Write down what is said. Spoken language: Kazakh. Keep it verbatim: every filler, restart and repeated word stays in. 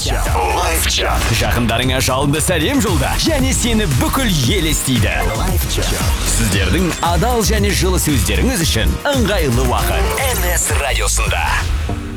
Лайфчат. Жақындарыңа жалынды сәлем жолда, және сені бүкіл ел естиді. Сіздердің адал және жылы сөздеріңіз үшін ыңғайлы уақыт эн эс радиосында.